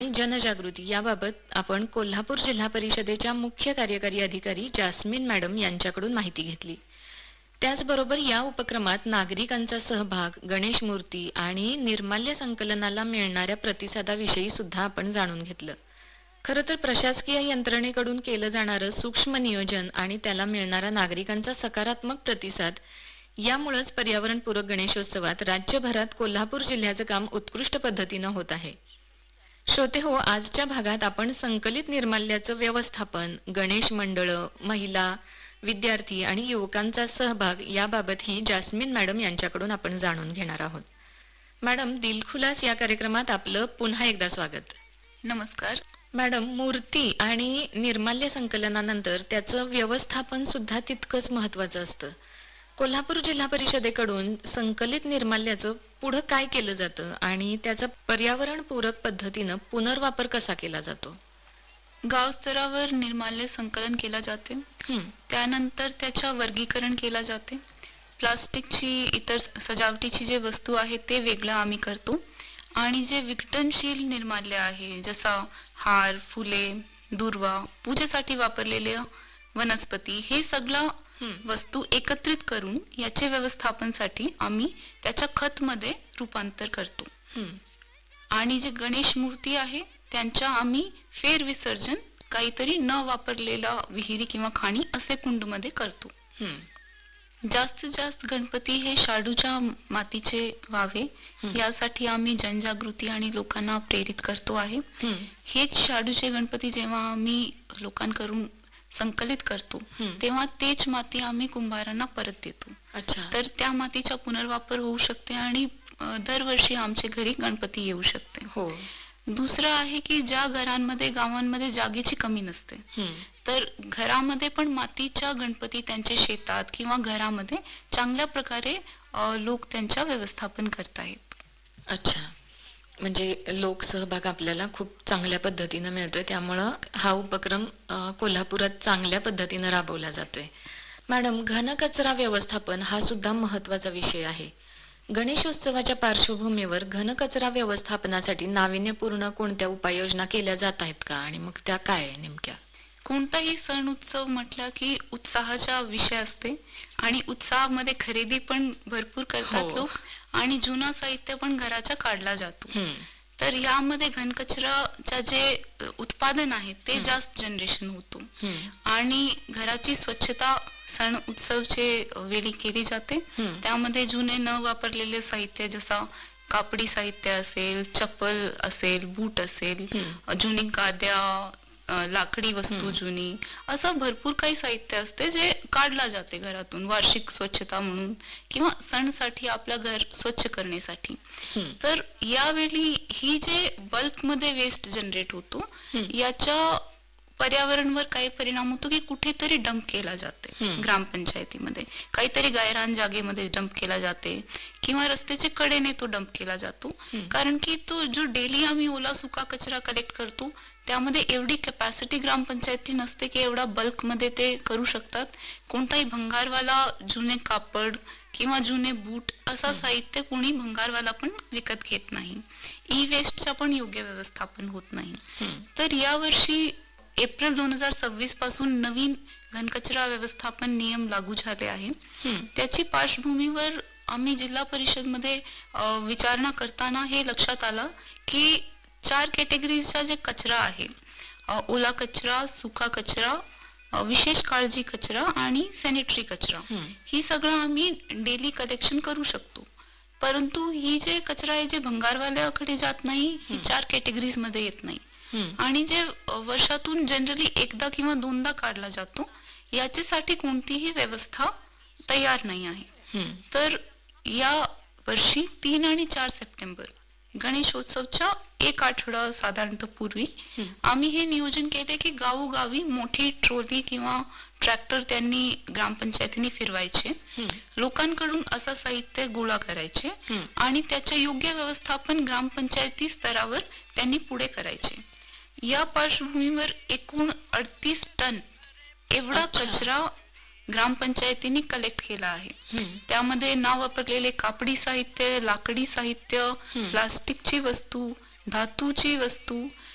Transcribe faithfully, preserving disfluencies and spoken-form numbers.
आणि जनजागृती याबाबत आपण कोल्हापूर जिल्हा परिषदेच्या मुख्य कार्यकारी अधिकारी जास्मिन मॅडम यांच्याकडून माहिती घेतली. त्याचबरोबर या उपक्रमात नागरिकांचा सहभाग, गणेश मूर्ती आणि निर्माल्य संकलनाला मिळणाऱ्या प्रतिसादाविषयी सुद्धा आपण जाणून घेतलं. खरं तर प्रशासकीय यंत्रणेकडून केलं जाणारं सूक्ष्म नियोजन आणि त्याला मिळणारा नागरिकांचा सकारात्मक प्रतिसाद यामुळेच पर्यावरणपूरक गणेशोत्सवात राज्यभरात कोल्हापूर जिल्ह्याचं काम उत्कृष्ट पद्धतीनं होत आहे. श्रोते हो, आजच्या भागात आपण संकलित निर्माल्याचं व्यवस्थापन, गणेश मंडळ, महिला, विद्यार्थी आणि युवकांचा सहभाग याबाबतही जास्मिन मॅडम यांच्याकडून आपण जाणून घेणार आहोत. मॅडम, दिलखुलास या कार्यक्रमात आपलं पुन्हा एकदा स्वागत. नमस्कार मॅडम, मूर्ती आणि निर्माल्य संकलनानंतर त्याचं व्यवस्थापन सुद्धा तितकंच महत्वाचं असतं. कोल्हापूर जिल्हा परिषदेकडून संकलित निर्माल्याचं पुढं काय केलं जातं आणि त्याचा पर्यावरणपूरक पद्धतीनं पुनर्वापर कसा केला जातो? गाव स्तरावर निर्माल्य संकलन केला जाते. त्यानंतर त्याच्या वर्गीकरण केला जाते. प्लास्टिकची इतर सजावटीची जे वस्तू आहे ते वेगळं आम्ही करतो आणि जे विघटनशील निर्माल्य आहे जसा हार, फुले, दुर्वा, पूजेसाठी वापरलेले वनस्पती, हे सगळं वस्तू एकत्रित करून याचे व्यवस्थापनासाठी आम्ही त्याच्या खत मध्ये रूपांतर करतो. आणि जे गणेश मूर्ती आहे त्यांच्या आम्ही फेर विसर्जन काहीतरी न वापरलेला विहिरी किंवा खाणी असे कुंड मध्ये करतो. जास्तीत जास्त गणपती हे शाडूच्या मातीचे व्हावे यासाठी आम्ही जनजागृती आणि लोकांना प्रेरित करतो आहे. हेच शाडूचे गणपती जेव्हा आम्ही लोकांकडून संकलित करतो तेव्हा तेच माती आम्ही कुंभारांना परत देतो. तर त्या मातीचा पुनर्वापर होऊ शकते आणि दरवर्षी आमच्या घरी गणपती येऊ शकते. हो. दुसरं आहे की ज्या घरांमध्ये गावांमध्ये जागेची कमी नसते तर घरामध्ये पण मातीच्या गणपती त्यांच्या शेतात किंवा घरामध्ये चांगल्या प्रकारे लोक त्यांच्या व्यवस्थापन करतायत. अच्छा, म्हणजे लोक सहभाग आपल्याला खूप चांगल्या पद्धतीनं मिळतोय, त्यामुळं हा उपक्रम कोल्हापुरात चांगल्या पद्धतीनं राबवला जातोय. मॅडम, घनकचरा व्यवस्थापन हा सुद्धा महत्वाचा विषय आहे. गणेशोत्सवाच्या पार्श्वभूमीवर घनकचरा व्यवस्थापनासाठी नाविन्यपूर्ण कोणत्या उपाययोजना केल्या जात आहेत का, आणि मग त्या काय नेमक्या? कोणताही सण उत्सव म्हटला की उत्साहाचा विषय असते आणि उत्साहामध्ये खरेदी पण भरपूर करतात लोक आणि जुनं साहित्य पण घराचा काढला जातो. तर यामध्ये घनकचराचे जे उत्पादन आहे ते जास्त जनरेशन होतो आणि घराची स्वच्छता सण उत्सवचे वेळी केली जाते. त्यामध्ये जुने न वापरलेले साहित्य जसा कापडी साहित्य असेल, चप्पल असेल, बूट असेल, जुनी गाद्या, लाकडी वस्तू जुनी, असं भरपूर काही साहित्य असते जे काढला जाते घरातून वार्षिक स्वच्छता म्हणून किंवा सणसाठी आपलं घर स्वच्छ करण्यासाठी. तर यावेळी ही जे बल्क मध्ये वेस्ट जनरेट होतो याच्या पर्यावरणवर काही परिणाम होतो की कुठेतरी डंप केला जाते. ग्रामपंचायतीमध्ये काहीतरी गायरान जागेमध्ये डंप केला जाते किंवा रस्त्याच्या कडेने तो डंप केला जातो. कारण की तो जो डेली आम्ही ओला सुका कचरा कलेक्ट करतो त्यामध्ये एवढी कॅपॅसिटी ग्रामपंचायती नसते की एवढा बल्क मध्ये ते करू शकतात. कोणताही भंगारवाला जुने कापड किंवा जुने बूट असा साहित्य कोणी भंगारवाला पण विकत घेत नाही. ई वेस्टचा पण योग्य व्यवस्थापन होत नाही. तर यावर्षी एप्रिल दोन हजार सव्वीस पासून नवीन घनकचरा व्यवस्थापन नियम लागू झाले आहे. त्याची पार्श्वभूमीवर आम्ही जिल्हा परिषद मध्ये विचारणा करताना हे लक्षात आलं की चार कॅटेगरीचा जे कचरा आहे, ओला कचरा, सुका कचरा, विशेष काळजी कचरा आणि सॅनिटरी कचरा, ही सगळं आम्ही डेली कलेक्शन करू शकतो. परंतु ही जे कचरा आहे जे भंगारवाल्याकडे जात नाही, ही चार कॅटेगरीज मध्ये येत नाही आणि जे वर्षातून जनरली एकदा किंवा दोनदा काढला जातो याच्यासाठी कोणतीही व्यवस्था तयार नाही आहे. तर या वर्षी तीन आणि चार सप्टेंबर गणेशोत्सवच्या एक आठवडा साधारणतः पूर्वी आम्ही हे नियोजन केले की गावोगावी मोठी ट्रॉली किंवा ट्रॅक्टर त्यांनी ग्रामपंचायतीने फिरवायचे, लोकांकडून असं साहित्य गोळा करायचे आणि त्याचे योग्य व्यवस्थापन ग्रामपंचायती स्तरावर त्यांनी पुढे करायचे. या पार्श्वभूमीवर एकूण अडतीस टन एवढा कचरा ग्रामपंचायतीने कलेक्ट केला आहे. त्यामध्ये न वापरलेले कापडी साहित्य, लाकडी साहित्य, प्लास्टिकची वस्तू, धातूची वस्तू,